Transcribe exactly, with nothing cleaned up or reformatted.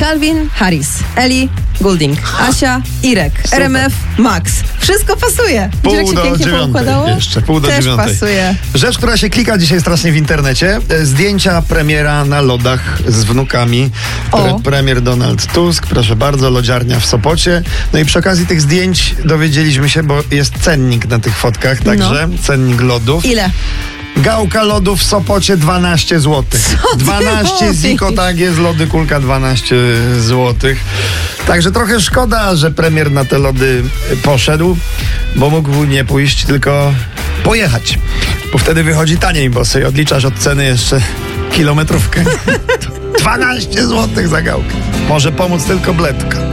Galvin, Harris, Eli, Goulding, Asia, Irek, Super. R M F, Max. Wszystko pasuje. Pół Widzisz, jak do się pięknie dziewiątej poukładało? jeszcze, pół do Też dziewiątej. pasuje. Rzecz, która się klika dzisiaj strasznie w internecie. e, Zdjęcia premiera na lodach z wnukami. O. Pre- Premier Donald Tusk, proszę bardzo, lodziarnia w Sopocie. No i przy okazji tych zdjęć dowiedzieliśmy się, bo jest cennik na tych fotkach, także cennik lodów. Ile? Gałka lodu w Sopocie dwanaście złotych. Co ty dwanaście mówisz? ziko, tak jest, lody kulka dwanaście złotych. Także trochę szkoda, że premier na te lody poszedł, bo mógł nie pójść, tylko pojechać. Bo wtedy wychodzi taniej, bo sobie odliczasz od ceny jeszcze kilometrówkę. dwanaście złotych za gałkę. Może pomóc tylko bledka.